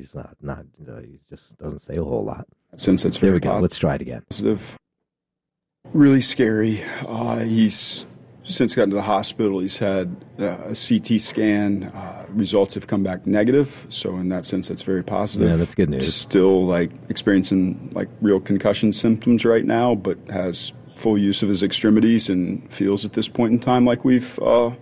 he's not he just doesn't say a whole lot. Since it's there we go. Let's try it again. Really scary. He's since gotten to the hospital. He's had a CT scan. Results have come back negative. So in that sense, that's very positive. Yeah, that's good news. Still experiencing real concussion symptoms right now, but has full use of his extremities and feels at this point in time like we've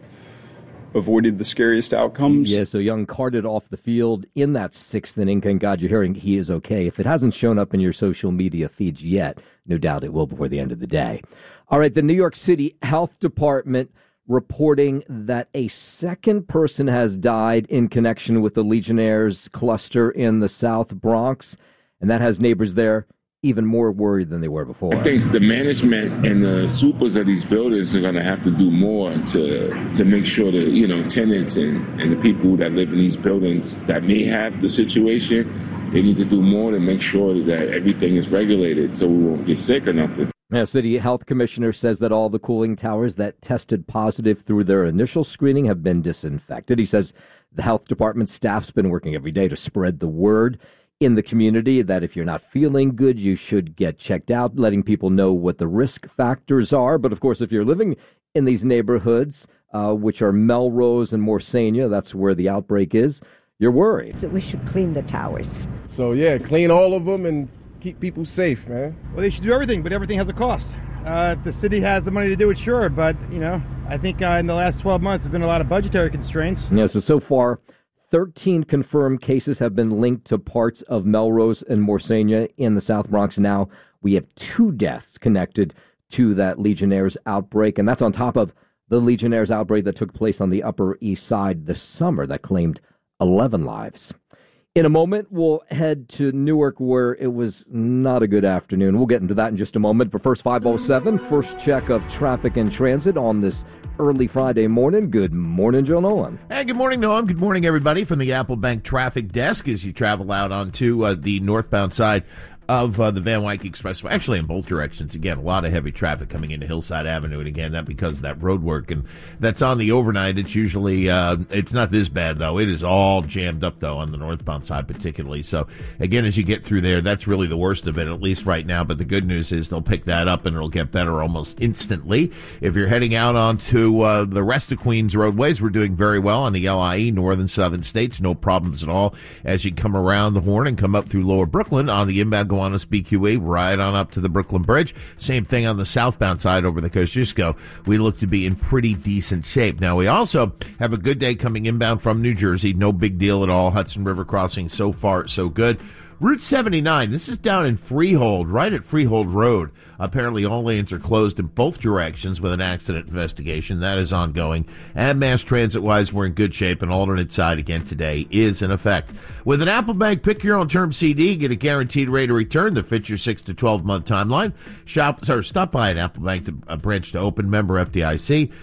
avoided the scariest outcomes. Yeah, so Young carted off the field in that sixth inning. Thank God you're hearing he is okay. If it hasn't shown up in your social media feeds yet, no doubt it will before the end of the day. All right, the New York City Health Department reporting that a second person has died in connection with the Legionnaires cluster in the South Bronx, and that has neighbors there even more worried than they were before. I think the management and the supers of these buildings are going to have to do more to make sure that, tenants and the people that live in these buildings that may have the situation, they need to do more to make sure that everything is regulated so we won't get sick or nothing. Now, City Health Commissioner says that all the cooling towers that tested positive through their initial screening have been disinfected. He says the health department staff's been working every day to spread the word in the community that if you're not feeling good, you should get checked out, letting people know what the risk factors are. But, of course, if you're living in these neighborhoods, which are Melrose and Morsania, that's where the outbreak is, you're worried. So we should clean the towers. So, yeah, clean all of them and keep people safe, man. Well, they should do everything, but everything has a cost. If the city has the money to do it, sure. But, I think in the last 12 months, there's been a lot of budgetary constraints. Yeah, so far, 13 confirmed cases have been linked to parts of Melrose and Morsania in the South Bronx. Now we have 2 deaths connected to that Legionnaires outbreak, and that's on top of the Legionnaires outbreak that took place on the Upper East Side this summer that claimed 11 lives. In a moment, we'll head to Newark, where it was not a good afternoon. We'll get into that in just a moment. But first, 5:07, first check of traffic and transit on this early Friday morning. Good morning, Joe Nolan. Hey, good morning, Noam. Good morning, everybody, from the Apple Bank Traffic Desk as you travel out onto the northbound side of the Van Wyck Expressway, actually in both directions. Again, a lot of heavy traffic coming into Hillside Avenue, and again, that because of that road work, and that's on the overnight. It's usually, it's not this bad, though. It is all jammed up, though, on the northbound side particularly. So, again, as you get through there, that's really the worst of it, at least right now, but the good news is they'll pick that up, and it'll get better almost instantly. If you're heading out onto the rest of Queens roadways, we're doing very well on the LIE, northern southern states, no problems at all. As you come around the Horn and come up through Lower Brooklyn on the inbound Gowanus BQE, right on up to the Brooklyn Bridge. Same thing on the southbound side over the Kosciuszko. We look to be in pretty decent shape. Now, we also have a good day coming inbound from New Jersey. No big deal at all. Hudson River crossing, so far, so good. Route 79, this is down in Freehold, right at Freehold Road. Apparently all lanes are closed in both directions with an accident investigation. That is ongoing. And mass transit-wise, we're in good shape. An alternate side again today is in effect. With an Apple Bank Pick Your Own Term CD, get a guaranteed rate of return that fits your 6 to 12-month timeline. Stop by an Apple Bank branch to open, member FDIC.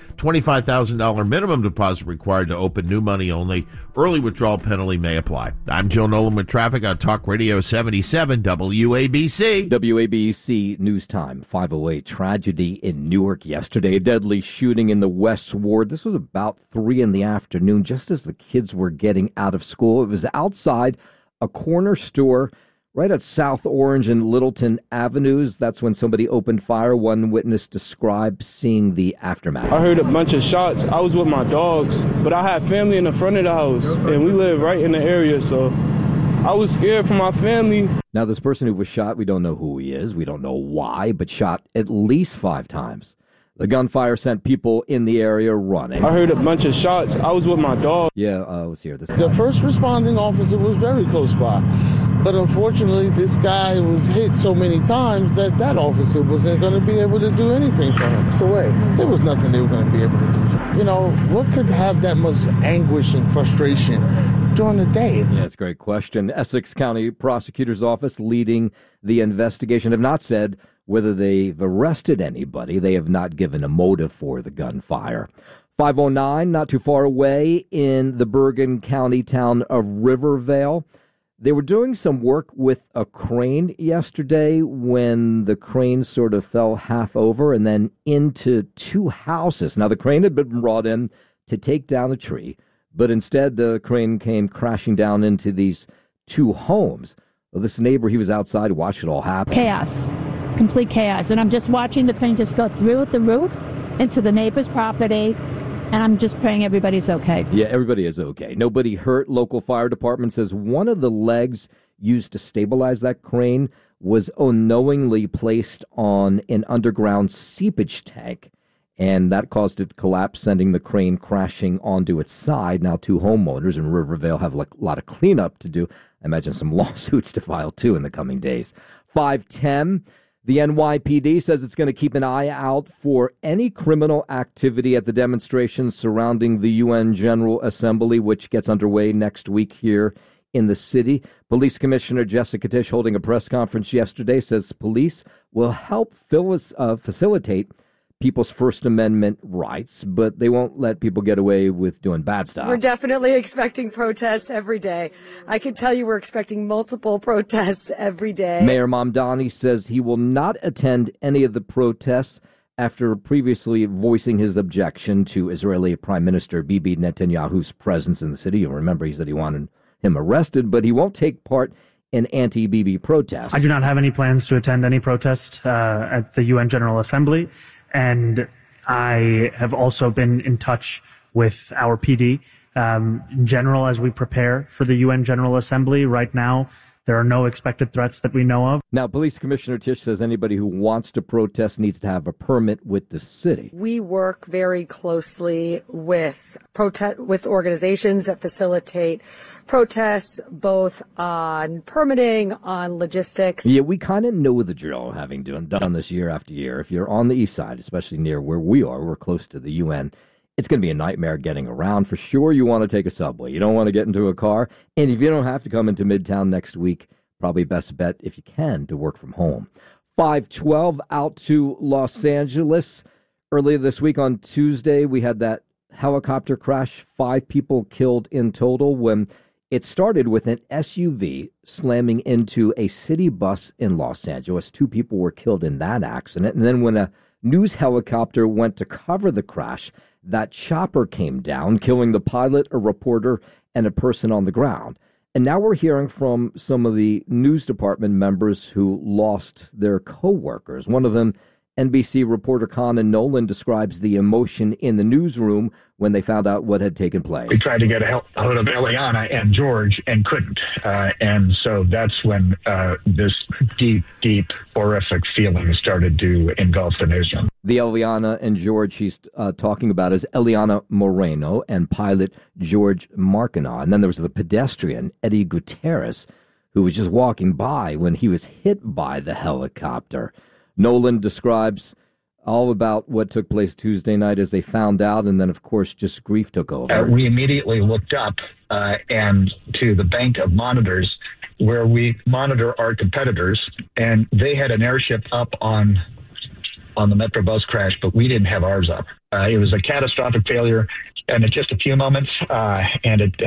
$25,000 minimum deposit required to open, new money only. Early withdrawal penalty may apply. I'm Joe Nolan with traffic on Talk Radio 77 WABC. WABC News Time, 5:08. Tragedy in Newark yesterday. A deadly shooting in the West Ward. This was about 3 in the afternoon, just as the kids were getting out of school. It was outside a corner store right at South Orange and Littleton Avenues. That's when somebody opened fire. One witness described seeing the aftermath. I heard a bunch of shots. I was with my dogs, but I had family in the front of the house, and we live right in the area, so I was scared for my family. Now, this person who was shot, we don't know who he is. We don't know why, but shot at least 5 times. The gunfire sent people in the area running. I heard a bunch of shots. I was with my dog. Yeah, let's hear this. The first responding officer was very close by. But unfortunately, this guy was hit so many times that officer wasn't going to be able to do anything for him. So there was nothing they were going to be able to do. You know, what could have that much anguish and frustration during the day? Yeah, it's a great question. Essex County Prosecutor's Office leading the investigation have not said whether they've arrested anybody. They have not given a motive for the gunfire. 5:09, not too far away in the Bergen County town of Rivervale. They were doing some work with a crane yesterday when the crane sort of fell half over and then into 2 houses. Now, the crane had been brought in to take down a tree, but instead the crane came crashing down into these 2 homes. Well, this neighbor, he was outside, watched it all happen. Chaos, complete chaos. And I'm just watching the plane just go through the roof into the neighbor's property. And I'm just praying everybody's okay. Yeah, everybody is okay. Nobody hurt. Local fire department says one of the legs used to stabilize that crane was unknowingly placed on an underground seepage tank, and that caused it to collapse, sending the crane crashing onto its side. Now 2 homeowners in Rivervale have a lot of cleanup to do. I imagine some lawsuits to file, too, in the coming days. 5:10. The NYPD says it's going to keep an eye out for any criminal activity at the demonstrations surrounding the UN General Assembly, which gets underway next week here in the city. Police Commissioner Jessica Tisch, holding a press conference yesterday, says police will help facilitate people's First Amendment rights, but they won't let people get away with doing bad stuff. We're definitely expecting protests every day. I can tell you we're expecting multiple protests every day. Mayor Mamdani says he will not attend any of the protests after previously voicing his objection to Israeli Prime Minister Bibi Netanyahu's presence in the city. You'll remember he said he wanted him arrested, but he won't take part in anti-Bibi protests. I do not have any plans to attend any protest at the UN General Assembly. And I have also been in touch with our PD in general as we prepare for the UN General Assembly. Right now, there are no expected threats that we know of. Now, Police Commissioner Tisch says anybody who wants to protest needs to have a permit with the city. We work very closely with organizations that facilitate protests, both on permitting, on logistics. Yeah, we kind of know the drill, having done this year after year. If you're on the east side, especially near where we are, we're close to the UN, it's going to be a nightmare getting around. For sure, you want to take a subway. You don't want to get into a car. And if you don't have to come into Midtown next week, probably best bet, if you can, to work from home. 5:12 out to Los Angeles. Earlier this week on Tuesday, we had that helicopter crash. 5 people killed in total when it started with an SUV slamming into a city bus in Los Angeles. 2 people were killed in that accident. And then when a news helicopter went to cover the crash, that chopper came down, killing the pilot, a reporter, and a person on the ground. And now we're hearing from some of the news department members who lost their co-workers. One of them, NBC reporter Conan Nolan, describes the emotion in the newsroom when they found out what had taken place. We tried to get a hold of Eliana and George and couldn't. And so that's when this deep, horrific feeling started to engulf the newsroom. The Eliana and George he's talking about is Eliana Moreno and pilot George Markina. And then there was the pedestrian, Eddie Gutierrez, who was just walking by when he was hit by the helicopter. Nolan describes all about what took place Tuesday night as they found out, and then, of course, just grief took over. We immediately looked up and to the bank of monitors where we monitor our competitors, and they had an airship up on the Metro bus crash, but we didn't have ours up. It was a catastrophic failure, and in just a few moments, and it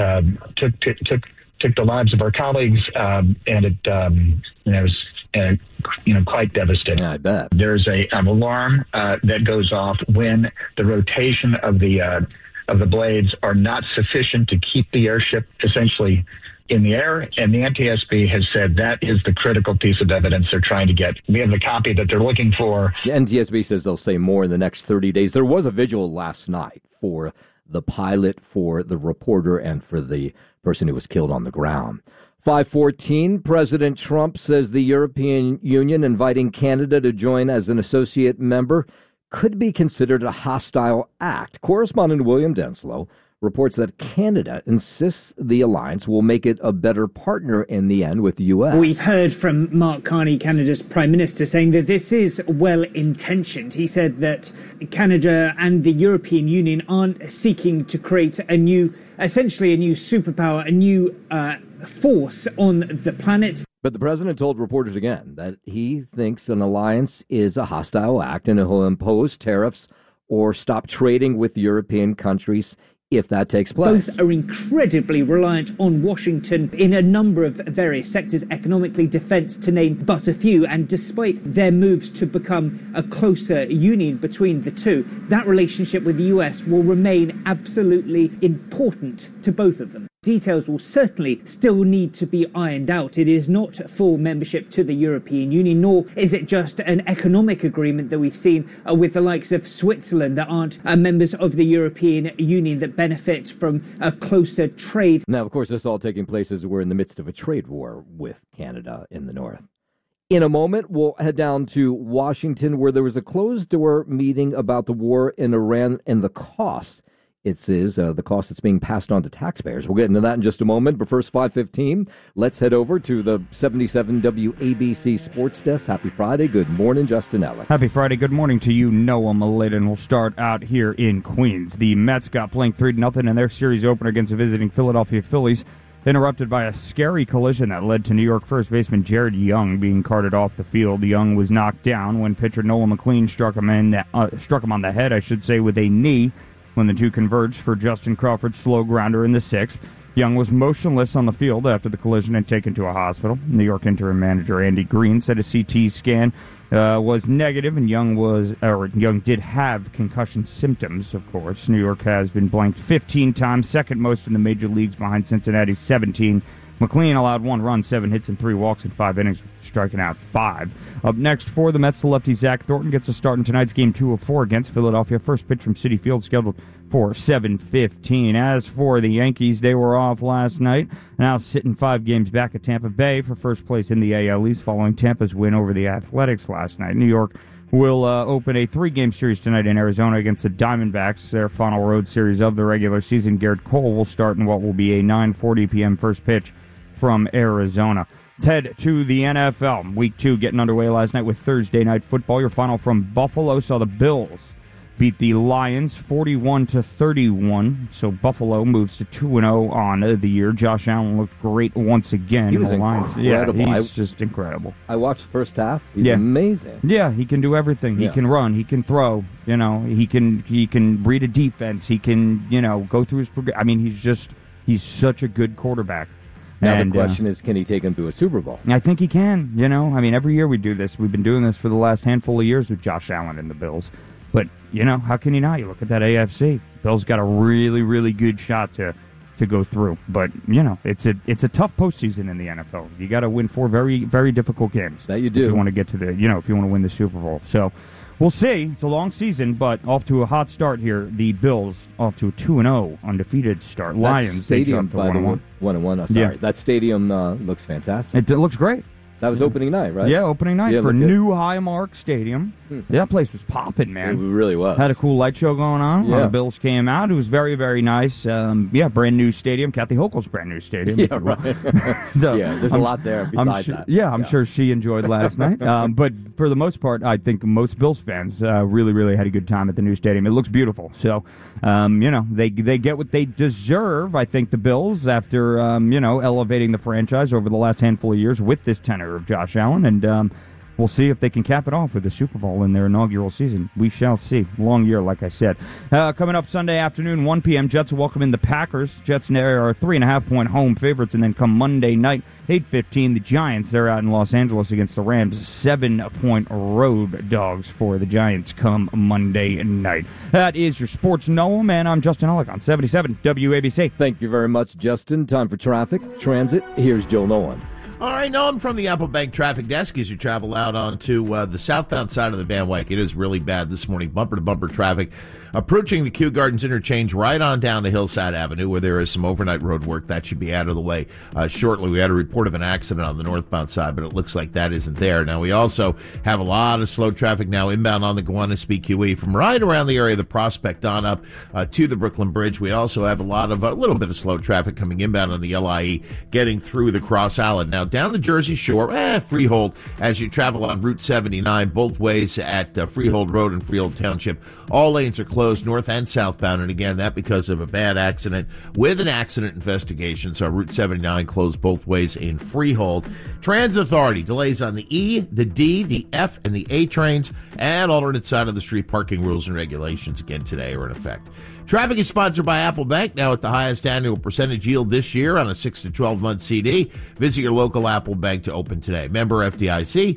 took the lives of our colleagues, and it was quite devastating. Yeah, I bet. There's an alarm that goes off when the rotation of the blades are not sufficient to keep the airship essentially in the air, and the NTSB has said that is the critical piece of evidence they're trying to get. We have the copy that they're looking for. The NTSB says they'll say more in the next 30 days. There was a vigil last night for the pilot, for the reporter, and for the person who was killed on the ground. 5:14, President Trump says the European Union inviting Canada to join as an associate member could be considered a hostile act. Correspondent William Denslow reports that Canada insists the alliance will make it a better partner in the end with the U.S. We've heard from Mark Carney, Canada's Prime Minister, saying that this is well-intentioned. He said that Canada and the European Union aren't seeking to create essentially a new superpower, a new force on the planet. But the president told reporters again that he thinks an alliance is a hostile act and he'll impose tariffs or stop trading with European countries if that takes place. Both are incredibly reliant on Washington in a number of various sectors, economically, defense, to name but a few. And despite their moves to become a closer union between the two, that relationship with the US will remain absolutely important to both of them. Details will certainly still need to be ironed out. It is not full membership to the European Union, nor is it just an economic agreement that we've seen with the likes of Switzerland that aren't members of the European Union that benefit from a closer trade. Now, of course, this is all taking place as we're in the midst of a trade war with Canada in the north. In a moment, we'll head down to Washington, where there was a closed-door meeting about the war in Iran and the cost. It is the cost that's being passed on to taxpayers. We'll get into that in just a moment. But first, 5:15, let's head over to the 77 WABC Sports Desk. Happy Friday. Good morning, Justin Ellick. Happy Friday. Good morning to you, Noah Maladen. We'll start out here in Queens. The Mets got playing 3-0 in their series opener against the visiting Philadelphia Phillies, interrupted by a scary collision that led to New York first baseman Jared Young being carted off the field. Young was knocked down when pitcher Nolan McLean struck him on the head, with a knee, when the two converged for Justin Crawford's slow grounder in the sixth. Young was motionless on the field after the collision and taken to a hospital. New York interim manager Andy Green said a CT scan was negative, and Young did have concussion symptoms, of course. New York has been blanked 15 times, second most in the major leagues behind Cincinnati's 17. McLean allowed 1 run, 7 hits, and 3 walks in 5 innings, striking out 5. Up next for the Mets, the lefty Zach Thornton gets a start in tonight's game 2 of 4 against Philadelphia. First pitch from Citi Field scheduled for 7:15. As for the Yankees, they were off last night, now sitting 5 games back at Tampa Bay for first place in the AL East following Tampa's win over the Athletics last night. New York will open a 3-game series tonight in Arizona against the Diamondbacks, their final road series of the regular season. Garrett Cole will start in what will be a 9:40 p.m. first pitch from Arizona. Let's head to the NFL. Week 2 getting underway last night with Thursday Night Football. Your final from Buffalo saw the Bills beat the Lions 41-31. So Buffalo moves to 2-0 on the year. Josh Allen looked great once again. He was incredible. Yeah, he's just incredible. I watched the first half. He's amazing. Yeah, he can do everything. He can run. He can throw. He can read a defense. He can, go through his program. I mean, he's such a good quarterback. Now the question is, can he take him to a Super Bowl? I think he can. Every year we do this. We've been doing this for the last handful of years with Josh Allen and the Bills. But, how can you not? You look at that AFC. Bills got a really, really good shot to go through. But, it's a tough postseason in the NFL. You got to win 4 very, very difficult games. That you do. If you want to get to if you want to win the Super Bowl. So we'll see. It's a long season, but off to a hot start here. The Bills off to a 2-0 undefeated start. Lions, stadium, by the way, 1-1. Sorry, yeah. That stadium looks fantastic. It looks great. That was opening night, right? Yeah, opening night for New Highmark Stadium. That place was popping, man. It really was. Had a cool light show going on. Yeah. The Bills came out. It was very, very nice. Brand new stadium. Kathy Hochul's brand new stadium. Yeah, right. So, there's a lot there besides that. I'm sure she enjoyed last night. But for the most part, I think most Bills fans really, really had a good time at the new stadium. It looks beautiful. So, they get what they deserve, I think, the Bills, after, elevating the franchise over the last handful of years with this tenor of Josh Allen. And we'll see if they can cap it off with the Super Bowl in their inaugural season. We shall see. Long year, like I said. Coming up Sunday afternoon, 1 p.m., Jets will welcome in the Packers. Jets are 3.5-point home favorites. And then come Monday night, 8:15, the Giants. They're out in Los Angeles against the Rams. 7-point road dogs for the Giants come Monday night. That is your Sports Noam, and I'm Justin Ellick on 77 WABC. Thank you very much, Justin. Time for traffic, transit. Here's Joe Nolan. All right, Noam from the Apple Bank Traffic Desk as you travel out onto the southbound side of the Van Wyck. It is really bad this morning, bumper-to-bumper traffic. Approaching the Kew Gardens interchange right on down to Hillside Avenue where there is some overnight road work. That should be out of the way shortly. We had a report of an accident on the northbound side, but it looks like that isn't there. Now, we also have a lot of slow traffic now inbound on the Gowanus BQE from right around the area of the Prospect on up to the Brooklyn Bridge. We also have a little bit of slow traffic coming inbound on the LIE getting through the Cross Island. Now, down the Jersey Shore, Freehold, as you travel on Route 79, both ways at Freehold Road and Freehold Township. All lanes are closed north and southbound, and again, that because of a bad accident with an accident investigation. So Route 79 closed both ways in Freehold. Transit Authority, delays on the E, the D, the F, and the A trains, and alternate side of the street parking rules and regulations again today are in effect. Traffic is sponsored by Apple Bank, now at the highest annual percentage yield this year on a 6 to 12-month CD. Visit your local Apple Bank to open today. Member FDIC.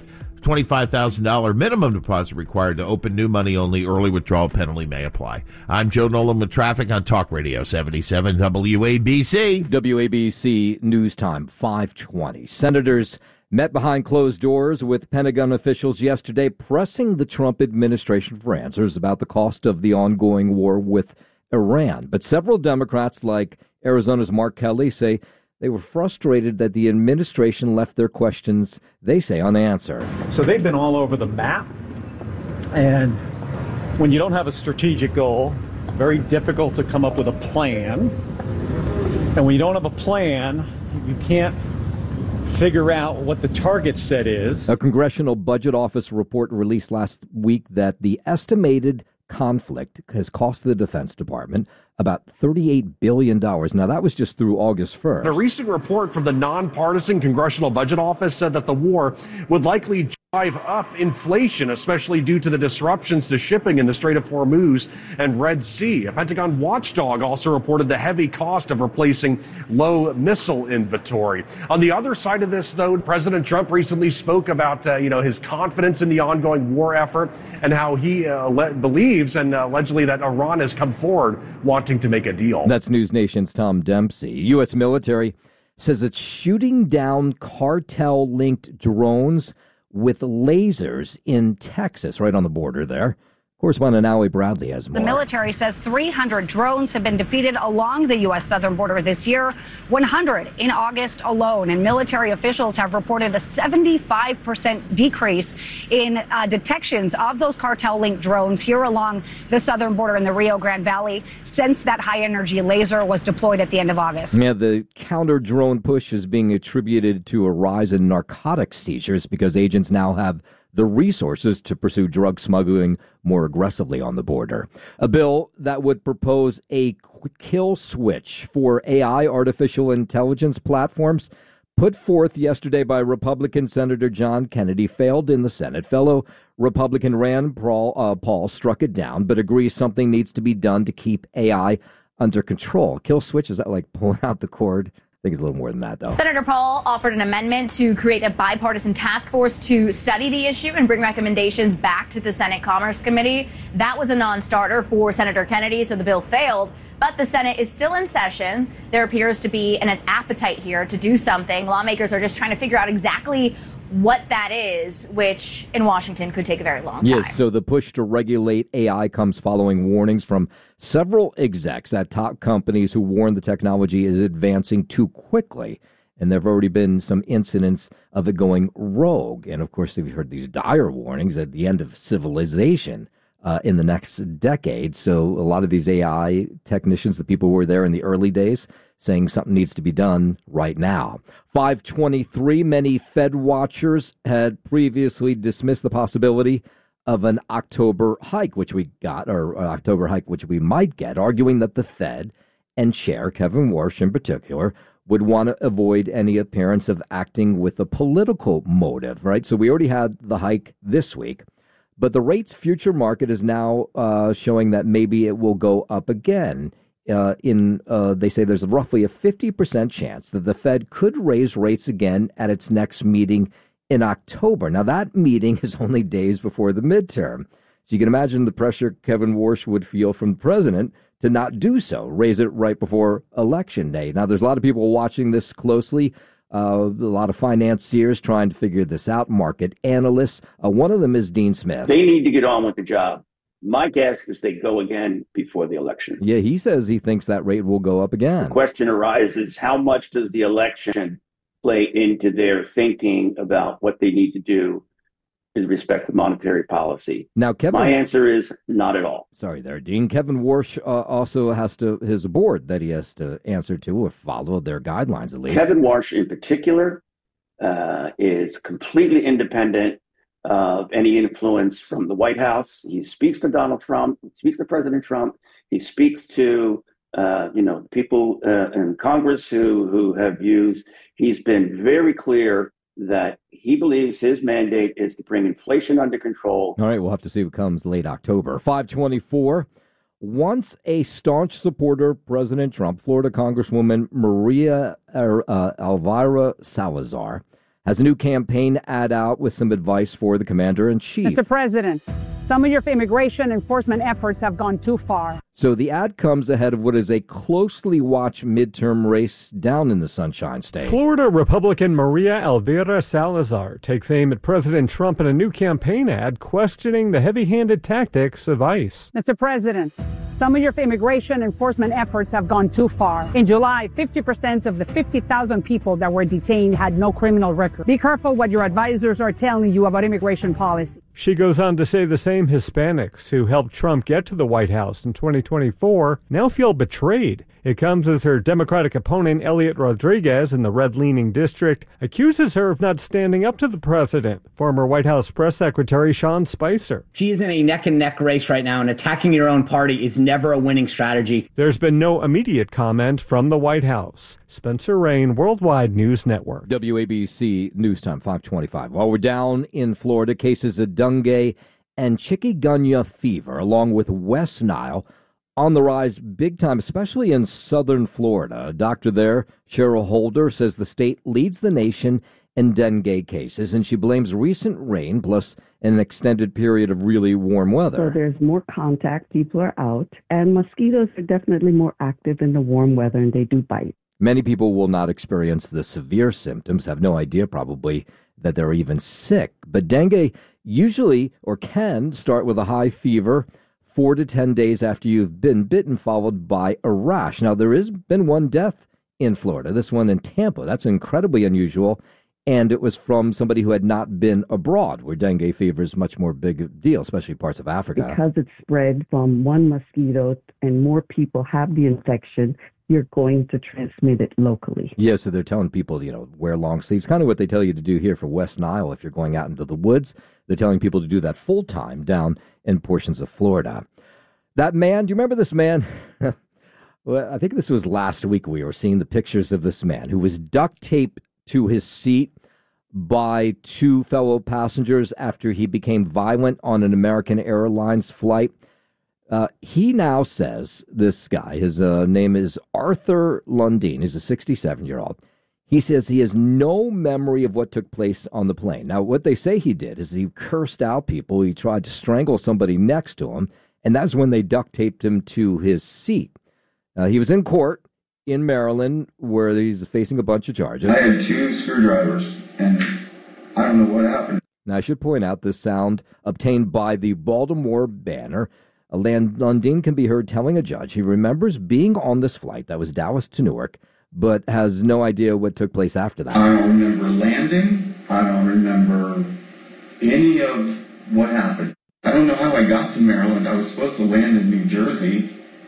$25,000 minimum deposit required to open new money only. Early withdrawal penalty may apply. I'm Joe Nolan with traffic on Talk Radio 77 WABC. WABC News Time, 5:20. Senators met behind closed doors with Pentagon officials yesterday, pressing the Trump administration for answers about the cost of the ongoing war with Iran. But several Democrats, like Arizona's Mark Kelly, say they were frustrated that the administration left their questions, they say, unanswered. So they've been all over the map. And when you don't have a strategic goal, it's very difficult to come up with a plan. And when you don't have a plan, you can't figure out what the target set is. A Congressional Budget Office report released last week that the estimated conflict has cost the Defense Department about $38 billion. Now, that was just through August 1st. A recent report from the nonpartisan Congressional Budget Office said that the war would likely drive up inflation, especially due to the disruptions to shipping in the Strait of Hormuz and Red Sea. A Pentagon watchdog also reported the heavy cost of replacing low missile inventory. On the other side of this, though, President Trump recently spoke about, his confidence in the ongoing war effort and how he believes and allegedly that Iran has come forward wanting to make a deal. That's News Nation's Tom Dempsey. U.S. military says it's shooting down cartel-linked drones with lasers in Texas, right on the border there. Correspondent Allie Bradley has more. The military says 300 drones have been defeated along the U.S. southern border this year, 100 in August alone. And military officials have reported a 75% decrease in detections of those cartel-linked drones here along the southern border in the Rio Grande Valley since that high-energy laser was deployed at the end of August. Yeah, the counter-drone push is being attributed to a rise in narcotics seizures because agents now have the resources to pursue drug smuggling more aggressively on the border. A bill that would propose a kill switch for AI, artificial intelligence platforms, put forth yesterday by Republican Senator John Kennedy, failed in the Senate. Fellow Republican Rand Paul struck it down, but agrees something needs to be done to keep AI under control. Kill switch, is that like pulling out the cord? I think it's a little more than that, though. Senator Paul offered an amendment to create a bipartisan task force to study the issue and bring recommendations back to the Senate Commerce Committee. That was a non-starter for Senator Kennedy, so the bill failed. But the Senate is still in session. There appears to be an appetite here to do something. Lawmakers are just trying to figure out exactly what that is, which in Washington could take a very long time. Yes, so the push to regulate AI comes following warnings from several execs at top companies who warn the technology is advancing too quickly. And there have already been some incidents of it going rogue. And, of course, we've heard these dire warnings at the end of civilization in the next decade. So a lot of these AI technicians, the people who were there in the early days, saying something needs to be done right now. 5:23, many Fed watchers had previously dismissed the possibility of an October hike, which we got, or October hike, which we might get, arguing that the Fed and Chair Kevin Warsh in particular would want to avoid any appearance of acting with a political motive, right? So we already had the hike this week, but the rates future market is now showing that maybe it will go up again. They say there's roughly a 50% chance that the Fed could raise rates again at its next meeting in October. Now, that meeting is only days before the midterm. So you can imagine the pressure Kevin Warsh would feel from the president to not do so, raise it right before Election Day. Now, there's a lot of people watching this closely, a lot of financiers trying to figure this out, market analysts. One of them is Dean Smith. They need to get on with the job. My guess is they go again before the election. Yeah, he says he thinks that rate will go up again. The question arises, how much does the election play into their thinking about what they need to do with respect to monetary policy? Now, my answer is not at all. Sorry there, Dean. Kevin Warsh also has his board that he has to answer to or follow their guidelines at least. Kevin Warsh in particular is completely independent of any influence from the White House. He speaks to Donald Trump, he speaks to President Trump, he speaks to people in Congress who have views. He's been very clear that he believes his mandate is to bring inflation under control. All right, we'll have to see what comes late October. 5:24. Once a staunch supporter of President Trump, Florida Congresswoman Maria Elvira Salazar has a new campaign ad out with some advice for the commander-in-chief. Mr. President, some of your immigration enforcement efforts have gone too far. So the ad comes ahead of what is a closely watched midterm race down in the Sunshine State. Florida Republican Maria Elvira Salazar takes aim at President Trump in a new campaign ad questioning the heavy-handed tactics of ICE. Mr. President, some of your immigration enforcement efforts have gone too far. In July, 50% of the 50,000 people that were detained had no criminal record. Be careful what your advisors are telling you about immigration policy. She goes on to say the same Hispanics who helped Trump get to the White House in 2024 now feel betrayed. It comes as her Democratic opponent, Elliot Rodriguez, in the red-leaning district, accuses her of not standing up to the president. Former White House Press Secretary Sean Spicer. She is in a neck-and-neck race right now, and attacking your own party is never a winning strategy. There's been no immediate comment from the White House. Spencer Rain, Worldwide News Network. WABC News Time, 525. While we're down in Florida, cases of dengue and chikungunya fever, along with West Nile, on the rise big time, especially in southern Florida. A doctor there, Cheryl Holder, says the state leads the nation in dengue cases, and she blames recent rain plus an extended period of really warm weather. So there's more contact, people are out, and mosquitoes are definitely more active in the warm weather, and they do bite. Many people will not experience the severe symptoms, have no idea probably that they're even sick. But dengue usually, or can, start with a high fever 4 to 10 days after you've been bitten, followed by a rash. Now, there has been one death in Florida, this one in Tampa. That's incredibly unusual, and it was from somebody who had not been abroad, where dengue fever is much more big deal, especially parts of Africa. Because it's spread from one mosquito and more people have the infection, you're going to transmit it locally. Yeah, so they're telling people, wear long sleeves, kind of what they tell you to do here for West Nile if you're going out into the woods. They're telling people to do that full time down in portions of Florida. That man, do you remember this man? Well, I think this was last week we were seeing the pictures of this man who was duct taped to his seat by two fellow passengers after he became violent on an American Airlines flight. He now says, this guy, his name is Arthur Lundeen, he's a 67-year-old. He says he has no memory of what took place on the plane. Now, what they say he did is he cursed out people. He tried to strangle somebody next to him, and that's when they duct taped him to his seat. He was in court in Maryland where he's facing a bunch of charges. I had 2 screwdrivers, and I don't know what happened. Now, I should point out this sound obtained by the Baltimore Banner. Lundeen can be heard telling a judge he remembers being on this flight that was Dallas to Newark, but has no idea what took place after that. I don't remember landing. I don't remember any of what happened. I don't know how I got to Maryland. I was supposed to land in New Jersey.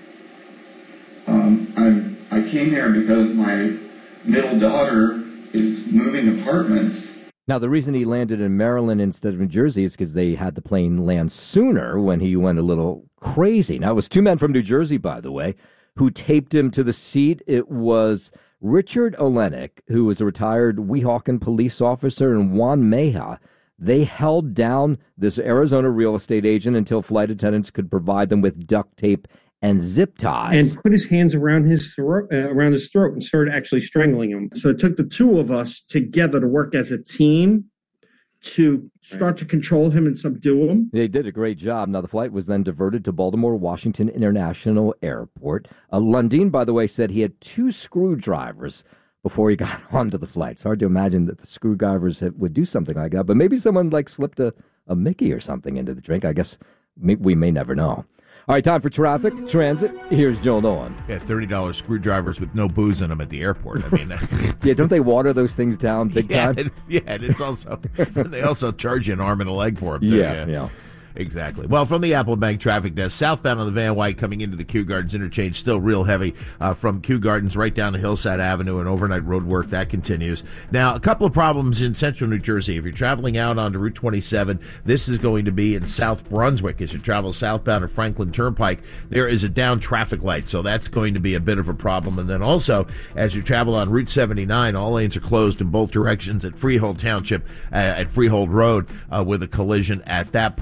I came here because my middle daughter is moving apartments. Now, the reason he landed in Maryland instead of New Jersey is because they had the plane land sooner when he went a little crazy. Now, it was 2 men from New Jersey, by the way, who taped him to the seat. It was Richard Olenek, who was a retired Weehawken police officer, and Juan Meja. They held down this Arizona real estate agent until flight attendants could provide them with duct tape and zip ties. And put his hands around his throat and started actually strangling him. So it took the 2 of us together to work as a team to start to control him and subdue him. They did a great job. Now, the flight was then diverted to Baltimore Washington International Airport. Lundeen, by the way, said he had 2 screwdrivers before he got onto the flight. It's hard to imagine that the screwdrivers would do something like that, but maybe someone slipped a Mickey or something into the drink. I guess we may never know. All right, time for traffic, transit. Here's Joel Nolan. Yeah, $30 screwdrivers with no booze in them at the airport. I mean, yeah, don't they water those things down big time? And it's also they also charge you an arm and a leg for them. Too. Yeah. Exactly. Well, from the Apple Bank traffic desk, southbound on the Van Wyck coming into the Kew Gardens interchange, still real heavy from Kew Gardens right down to Hillside Avenue, and overnight road work that continues. Now, a couple of problems in central New Jersey. If you're traveling out onto Route 27, this is going to be in South Brunswick. As you travel southbound at Franklin Turnpike, there is a down traffic light, so that's going to be a bit of a problem. And then also, as you travel on Route 79, all lanes are closed in both directions at Freehold Township, at Freehold Road, with a collision at that point. Now,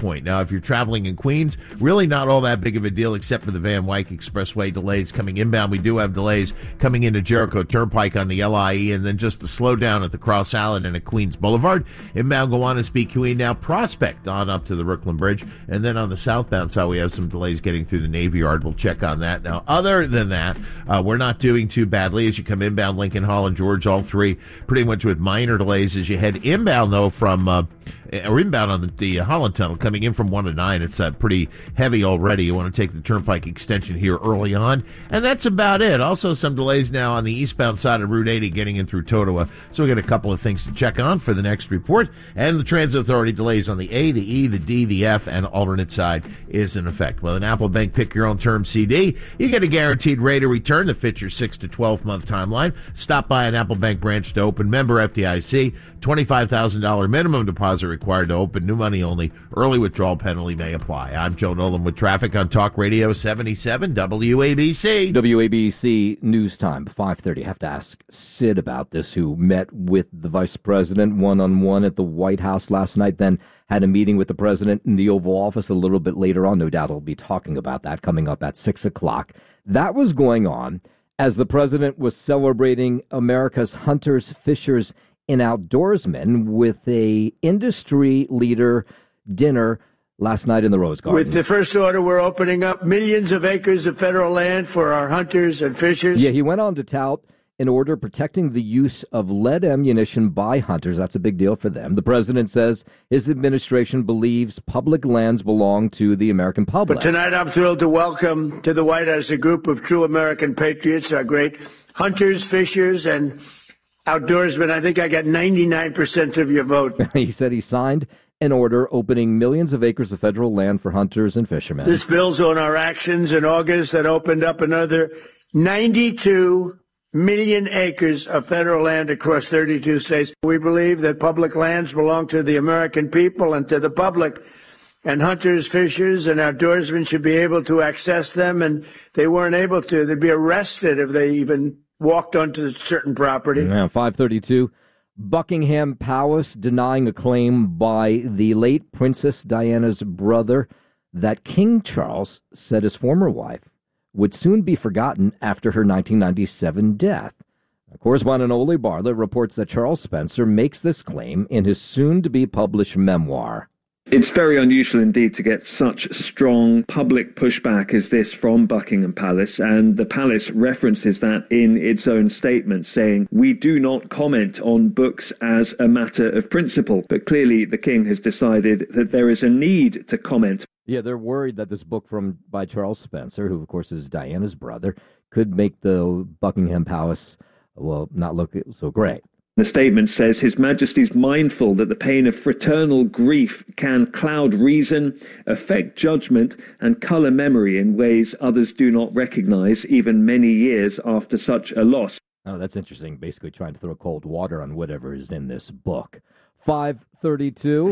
if you're traveling in Queens, really not all that big of a deal except for the Van Wyck Expressway delays coming inbound. We do have delays coming into Jericho Turnpike on the LIE, and then just the slowdown at the Cross Island and at Queens Boulevard. Inbound Gowanus BQE now Prospect on up to the Brooklyn Bridge, and then on the southbound side we have some delays getting through the Navy Yard. We'll check on that. Now, other than that, we're not doing too badly as you come inbound Lincoln, Hall, and George, all three pretty much with minor delays as you head inbound, though, from or inbound on the Holland Tunnel coming in from 1 to 9. It's pretty heavy already. You want to take the Turnpike extension here early on, and that's about it. Also, some delays now on the eastbound side of Route 80 getting in through Totowa. So we got a couple of things to check on for the next report. And the Transit Authority delays on the A, the E, the D, the F, and alternate side is in effect. With an Apple Bank Pick Your Own Term CD, you get a guaranteed rate of return that fits your 6 to 12 month timeline. Stop by an Apple Bank branch to open. Member FDIC. $25,000 minimum deposit required to open. New money only. Early withdrawal penalty may apply. I'm Joe Nolan with traffic on Talk Radio 77 WABC. WABC News Time, 5:30. I have to ask Sid about this, who met with the vice president one-on-one at the White House last night, then had a meeting with the president in the Oval Office a little bit later on. No doubt he'll be talking about that coming up at 6 o'clock. That was going on as the president was celebrating America's hunters, fishers, and outdoorsmen with a industry leader dinner last night in the Rose Garden. With the first order, we're opening up millions of acres of federal land for our hunters and fishers. Yeah, he went on to tout an order protecting the use of lead ammunition by hunters. That's a big deal for them. The president says his administration believes public lands belong to the American public. But tonight I'm thrilled to welcome to the White House a group of true American patriots, our great hunters, fishers, and outdoorsmen. I think I got 99% of your vote. He said he signed an order opening millions of acres of federal land for hunters and fishermen. This builds on our actions in August that opened up another 92 million acres of federal land across 32 states. We believe that public lands belong to the American people and to the public, and hunters, fishers, and outdoorsmen should be able to access them, and they weren't able to. They'd be arrested if they even walked onto certain property. Yeah, 5:32. Buckingham Palace denying a claim by the late Princess Diana's brother that King Charles said his former wife would soon be forgotten after her 1997 death. Correspondent Ole Bartlett reports that Charles Spencer makes this claim in his soon-to-be-published memoir. It's very unusual indeed to get such strong public pushback as this from Buckingham Palace, and the palace references that in its own statement, saying, "We do not comment on books as a matter of principle," but clearly the king has decided that there is a need to comment. Yeah, they're worried that this book by Charles Spencer, who of course is Diana's brother, could make the Buckingham Palace, not look so great. The statement says His Majesty's mindful that the pain of fraternal grief can cloud reason, affect judgment, and colour memory in ways others do not recognise even many years after such a loss. Oh, that's interesting. Basically trying to throw cold water on whatever is in this book. 5:32.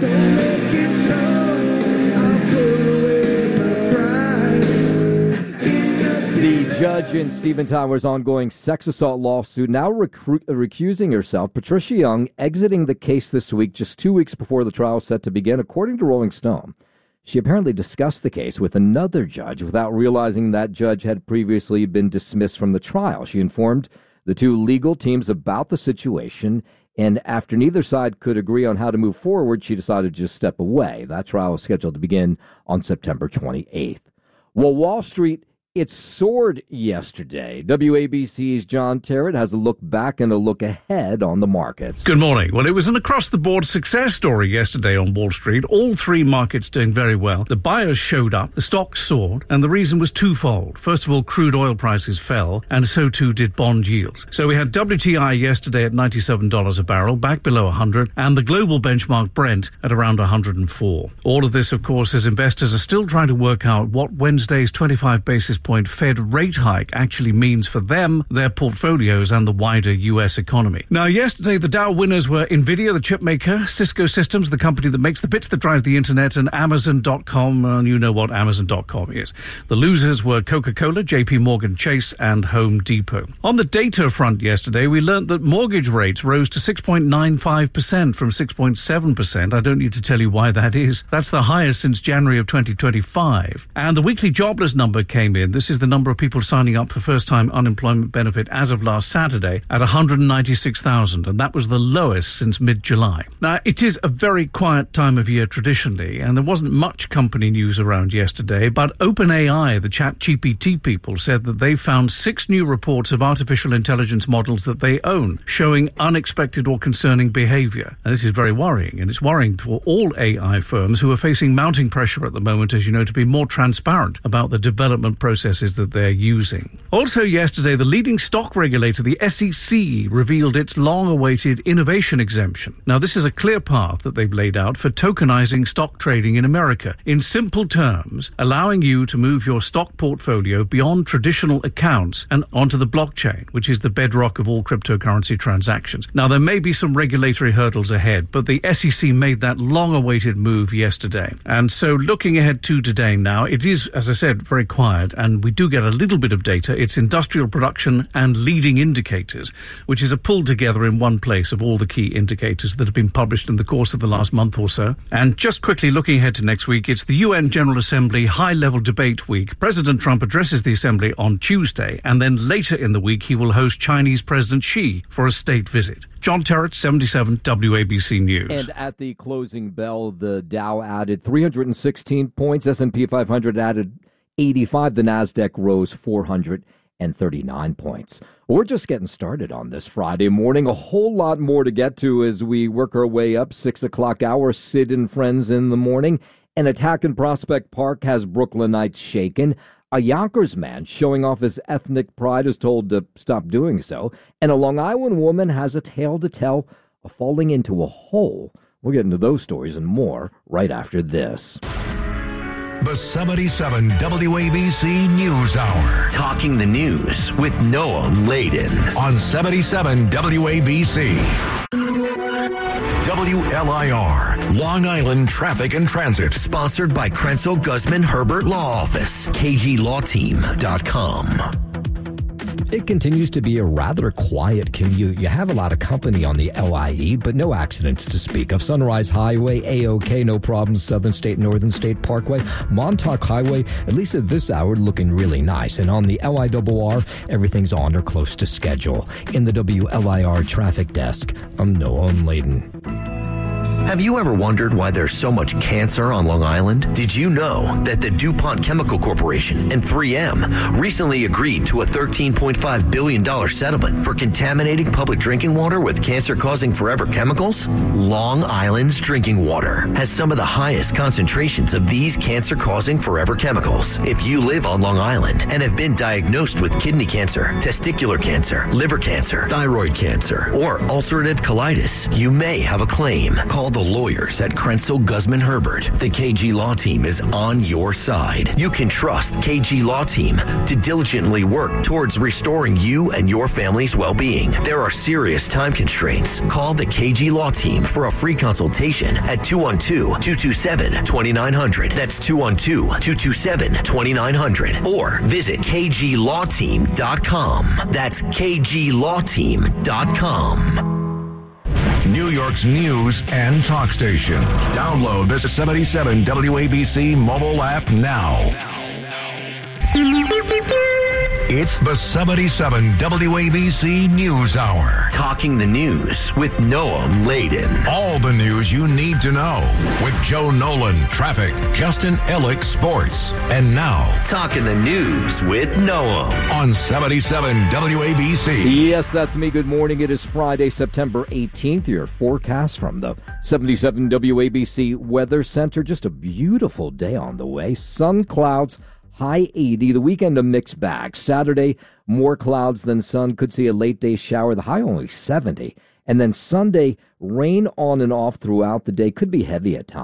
The judge in Stephen Tyler's ongoing sex assault lawsuit now recusing herself. Patricia Young exiting the case this week, just 2 weeks before the trial is set to begin. According to Rolling Stone, she apparently discussed the case with another judge without realizing that judge had previously been dismissed from the trial. She informed the two legal teams about the situation, and after neither side could agree on how to move forward, she decided to just step away. That trial is scheduled to begin on September 28th. Well, Wall Street, it soared yesterday. WABC's John Terrett has a look back and a look ahead on the markets. Good morning. Well, it was an across-the-board success story yesterday on Wall Street. All three markets doing very well. The buyers showed up, the stocks soared, and the reason was twofold. First of all, crude oil prices fell, and so too did bond yields. So we had WTI yesterday at $97 a barrel, back below 100, and the global benchmark Brent at around 104. All of this, of course, as investors are still trying to work out what Wednesday's 25 basis point Fed rate hike actually means for them, their portfolios, and the wider U.S. economy. Now, yesterday, the Dow winners were NVIDIA, the chip maker, Cisco Systems, the company that makes the bits that drive the internet, and Amazon.com, and you know what Amazon.com is. The losers were Coca-Cola, JP Morgan Chase, and Home Depot. On the data front yesterday, we learned that mortgage rates rose to 6.95% from 6.7%. I don't need to tell you why that is. That's the highest since January of 2025. And the weekly jobless number came in. This is the number of people signing up for first-time unemployment benefit as of last Saturday at 196,000, and that was the lowest since mid-July. Now, it is a very quiet time of year traditionally, and there wasn't much company news around yesterday, but OpenAI, the ChatGPT people, said that they found 6 new reports of artificial intelligence models that they own showing unexpected or concerning behavior. And this is very worrying, and it's worrying for all AI firms who are facing mounting pressure at the moment, as you know, to be more transparent about the development processes that they're using. Also yesterday, the leading stock regulator, the SEC, revealed its long-awaited innovation exemption. Now, this is a clear path that they've laid out for tokenizing stock trading in America. In simple terms, allowing you to move your stock portfolio beyond traditional accounts and onto the blockchain, which is the bedrock of all cryptocurrency transactions. Now, there may be some regulatory hurdles ahead, but the SEC made that long-awaited move yesterday. And so looking ahead to today now, it is, as I said, very quiet, and we do get a little bit of data. It's industrial production and leading indicators, which is a pull together in one place of all the key indicators that have been published in the course of the last month or so. And just quickly looking ahead to next week, it's the UN General Assembly high-level debate week. President Trump addresses the Assembly on Tuesday, and then later in the week he will host Chinese President Xi for a state visit. John Terrett, 77 WABC News. And at the closing bell, the Dow added 316 points, S&P 500 added 85, the NASDAQ rose 439 points. We're just getting started on this Friday morning. A whole lot more to get to as we work our way up. 6 o'clock hour, Sid and Friends in the morning. An attack in Prospect Park has Brooklynites shaken. A Yonkers man showing off his ethnic pride is told to stop doing so. And a Long Island woman has a tale to tell of falling into a hole. We'll get into those stories and more right after this. The 77 WABC News Hour. Talking the news with Noah Layden on 77 WABC. WLIR, Long Island Traffic and Transit. Sponsored by Krenzel Guzman Herbert Law Office, KGLawTeam.com. It continues to be a rather quiet commute. You have a lot of company on the LIE, but no accidents to speak of. Sunrise Highway, A-OK, no problems. Southern State, Northern State Parkway. Montauk Highway, at least at this hour, looking really nice. And on the LIRR, everything's on or close to schedule. In the WLIR traffic desk, I'm Noah Layden. Have you ever wondered why there's so much cancer on Long Island? Did you know that the DuPont Chemical Corporation and 3M recently agreed to a $13.5 billion settlement for contaminating public drinking water with cancer-causing forever chemicals? Long Island's drinking water has some of the highest concentrations of these cancer-causing forever chemicals. If you live on Long Island and have been diagnosed with kidney cancer, testicular cancer, liver cancer, thyroid cancer, or ulcerative colitis, you may have a claim. Call the lawyers at Krenzel Guzman Herbert. The KG Law Team is on your side. You can trust KG Law Team to diligently work towards restoring you and your family's well-being. There are serious time constraints. Call the KG Law Team for a free consultation at 212-227-2900. That's 212-227-2900. Or visit KGLawTeam.com. That's KGLawTeam.com. New York's news and talk station. Download the 77 WABC mobile app now. It's the 77 WABC News Hour. Talking the news with Noah Layden. All the news you need to know with Joe Nolan, traffic, Justin Ellick, sports. And now, Talking the news with Noah on 77 WABC. Yes, that's me. Good morning. It is Friday, September 18th. Your forecast from the 77 WABC Weather Center. Just a beautiful day on the way. Sun, clouds, high 80. The weekend, a mixed bag. Saturday, more clouds than sun. Could see a late day shower. The high only 70. And then Sunday, rain on and off throughout the day. Could be heavy at time.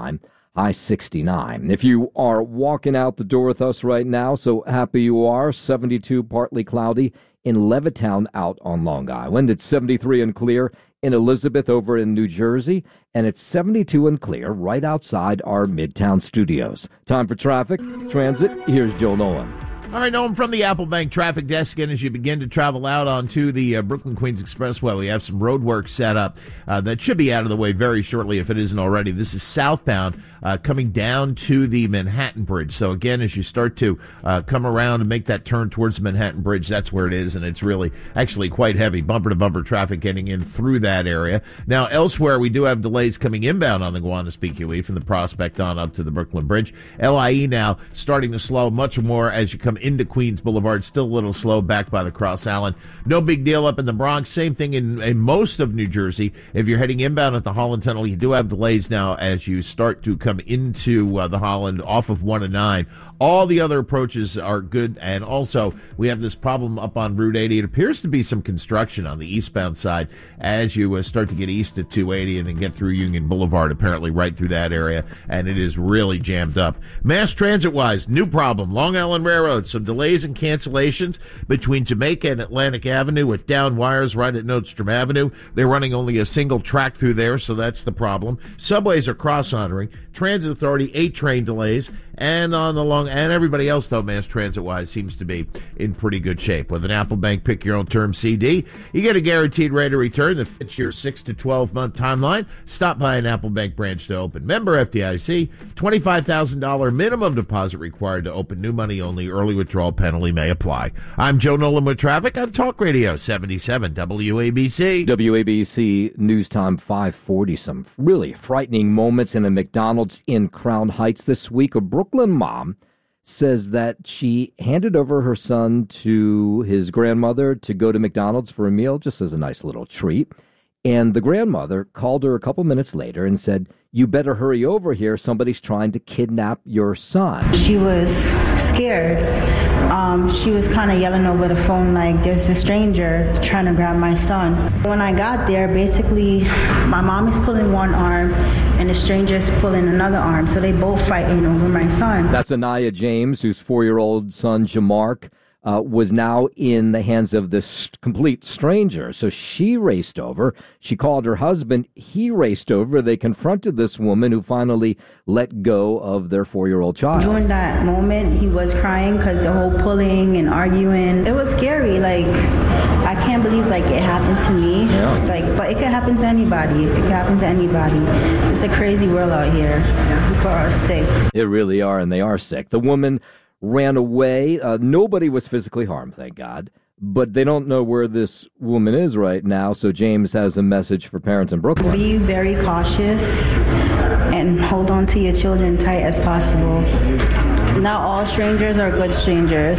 high 69. If you are walking out the door with us right now, so happy you are, 72 partly cloudy in Levittown out on Long Island. It's 73 and clear in Elizabeth over in New Jersey, and it's 72 and clear right outside our Midtown studios. Time for traffic, transit. Here's Joe Nolan. All right, Noam from the Apple Bank traffic desk. And as you begin to travel out onto the Brooklyn-Queens Expressway, we have some road work set up that should be out of the way very shortly if it isn't already. This is southbound coming down to the Manhattan Bridge. So again, as you start to come around and make that turn towards the Manhattan Bridge, that's where it is, and it's really actually quite heavy bumper-to-bumper traffic getting in through that area. Now, elsewhere, we do have delays coming inbound on the Gowanus PQE from the Prospect on up to the Brooklyn Bridge. LIE now starting to slow much more as you come into Queens Boulevard, still a little slow back by the Cross Island. No big deal up in the Bronx. Same thing in most of New Jersey. If you're heading inbound at the Holland Tunnel, you do have delays now as you start to come into the Holland off of 1 and 9. All the other approaches are good, and also we have this problem up on Route 80. It appears to be some construction on the eastbound side as you start to get east at 280 and then get through Union Boulevard, apparently right through that area, and it is really jammed up. Mass transit-wise, new problem. Long Island Railroad, some delays and cancellations between Jamaica and Atlantic Avenue with down wires right at Nordstrom Avenue. They're running only a single track through there, so that's the problem. Subways are cross-honoring. Transit Authority, 8 train delays. And on the long, and everybody else, though, mass transit-wise, seems to be in pretty good shape. With an Apple Bank Pick Your Own Term CD, you get a guaranteed rate of return that fits your 6 to 12-month timeline. Stop by an Apple Bank branch to open. Member FDIC, $25,000 minimum deposit required to open. New money only. Early withdrawal penalty may apply. I'm Joe Nolan with traffic on Talk Radio 77 WABC. WABC News Time 540. Some really frightening moments in a McDonald's in Crown Heights this week. A Brooklyn mom says that she handed over her son to his grandmother to go to McDonald's for a meal, just as a nice little treat. And the grandmother called her a couple minutes later and said, "You better hurry over here. Somebody's trying to kidnap your son." She was scared. She was kind of yelling over the phone like, "There's a stranger trying to grab my son." When I got there, basically, my mom is pulling one arm and the stranger's pulling another arm. So they both fighting over my son. That's Anaya James, whose 4-year-old son, Jamark, was now in the hands of this complete stranger. So she raced over. She called her husband. He raced over. They confronted this woman who finally let go of their 4-year-old child. During that moment, he was crying because the whole pulling and arguing, it was scary. Like, I can't believe, like, it happened to me. Yeah. Like, but it could happen to anybody. It could happen to anybody. It's a crazy world out here. People are sick. They really are, and they are sick. The woman ran away. Nobody was physically harmed, thank God. But they don't know where this woman is right now, so James has a message for parents in Brooklyn. Be very cautious and hold on to your children tight as possible. Not all strangers are good strangers.